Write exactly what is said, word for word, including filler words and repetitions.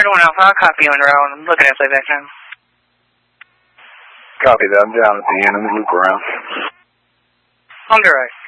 thirty-one Alpha, I'll copy you in row. I'm looking at playback now. Copy that. I'm down at the end. Let me loop around. On direct.